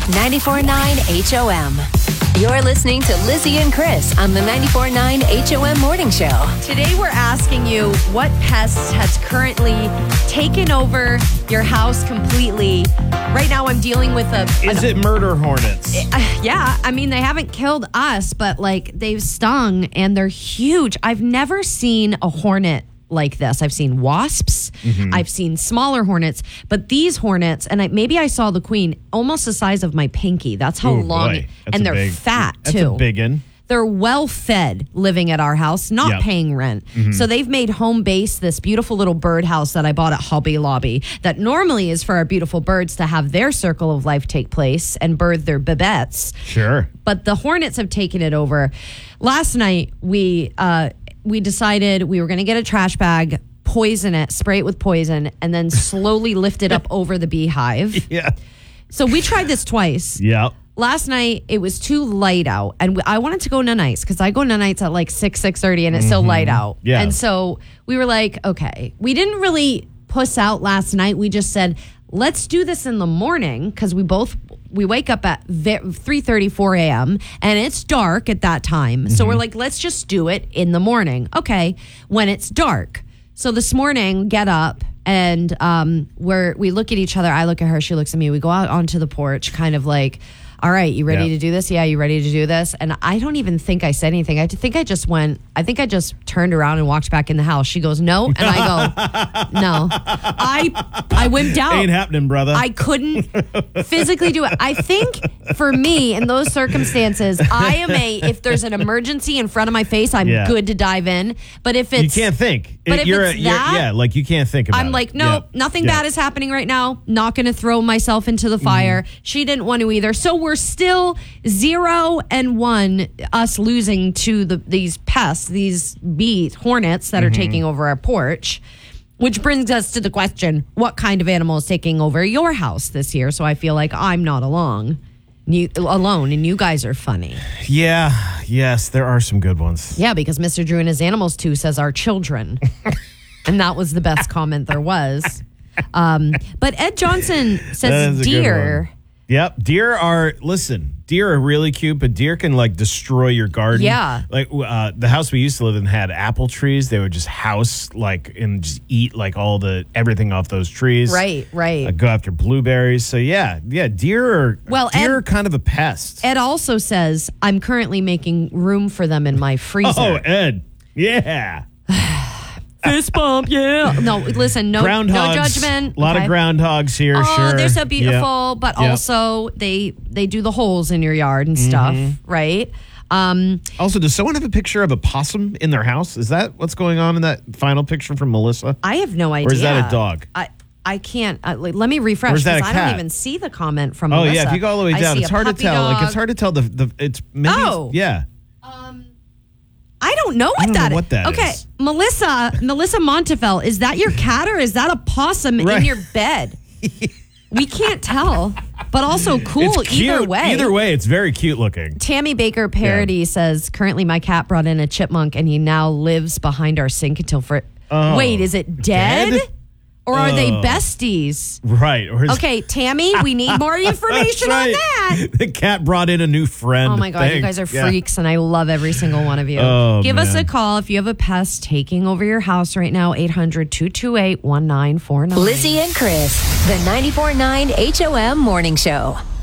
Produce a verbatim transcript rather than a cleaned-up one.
ninety-four point nine H O M. You're listening to Lizzie and Chris on the ninety-four point nine H O M Morning Show. Today we're asking you what pest has currently taken over your house completely. Right now I'm dealing with a... Is it murder hornets? Uh, yeah, I mean, they haven't killed us, but like they've stung and they're huge. I've never seen a hornet like this. I've seen wasps. Mm-hmm. I've seen smaller hornets, but these hornets, and I, maybe I saw the queen, almost the size of my pinky. That's how Ooh, long, boy. That's and a they're big, fat that's too. That's a big one. They're well fed living at our house, not yep. paying rent. Mm-hmm. So they've made home base this beautiful little birdhouse that I bought at Hobby Lobby that normally is for our beautiful birds to have their circle of life take place and birth their babettes. Sure. But the hornets have taken it over. Last night, we uh, we decided we were going to get a trash bag, poison it, spray it with poison, and then slowly lift it up over the beehive. Yeah. So we tried this twice. Yeah. Last night, it was too light out, and I wanted to go nanites because I go nanites at like six, six thirty, and it's still light out. Yeah. And so we were like, okay. We didn't really puss out last night. We just said, let's do this in the morning because we both, we wake up at three thirty, four a.m., and it's dark at that time. Mm-hmm. So we're like, let's just do it in the morning. Okay, when it's dark. So this morning, get up. And um, we're, we look at each other. I look at her. She looks at me. We go out onto the porch, kind of like, all right, you ready yeah. to do this? Yeah, you ready to do this? And I don't even think I said anything. I think I just went, I think I just turned around and walked back in the house. She goes, no. And I go, no. I I went down. Ain't happening, brother. I couldn't physically do it. I think for me, in those circumstances, I am a, if there's an emergency in front of my face, I'm yeah. good to dive in. But if it's... You can't think. But if you're it's a, you're, that... Yeah, like you can't think about I'm it. like, no, yeah. nothing yeah. bad is happening right now. Not going to throw myself into the fire. Mm-hmm. She didn't want to either. So we're still zero and one, us losing to the these pests, these bees, hornets that mm-hmm. are taking over our porch. Which brings us to the question, what kind of animal is taking over your house this year? So I feel like I'm not along, you, alone, and you guys are funny. Yeah, yes, there are some good ones. Yeah, because Mister Drew and his animals too says our children. And that was the best comment there was. Um, but Ed Johnson says deer... Yep. Deer are, listen, deer are really cute, but deer can like destroy your garden. Yeah. Like uh, the house we used to live in had apple trees. They would just house like and just eat like all the, everything off those trees. Right, right. Uh, go after blueberries. So yeah, yeah, deer are, well, deer Ed, are kind of a pest. Ed also says, I'm currently making room for them in my freezer. Oh, Ed. Yeah. Fist bump, yeah. No, listen, no, no judgment. A lot okay. of groundhogs here, oh, sure. they're so beautiful, yep. but yep. also they they do the holes in your yard and stuff, mm-hmm. right? Um, also, does someone have a picture of a possum in their house? Is that what's going on in that final picture from Melissa? I have no idea. Or is that a dog? I I can't. Uh, like, let me refresh because I don't even see the comment from oh, Melissa. Oh yeah, if you go all the way down, it's hard to tell. Dog. Like it's hard to tell the the. It's maybe oh it's, yeah. Um. I don't know what I don't that know what that is. Okay, is. Melissa, Melissa Montefiore, is that your cat or is that a possum right. in your bed? We can't tell, but also cool it's cute. either way. Either way, it's very cute looking. Tammy Baker Parody yeah. says, currently my cat brought in a chipmunk and he now lives behind our sink until for... Oh, Wait, is it dead? dead? Or are oh. they besties? Right. Or is okay, Tammy, we need more information right. on that. The cat brought in a new friend. Oh my God, Thanks. you guys are yeah. freaks and I love every single one of you. Oh, Give man. us a call if you have a pest taking over your house right now, eight hundred, two two eight, one nine four nine. Lizzie and Chris, the ninety-four point nine H O M Morning Show.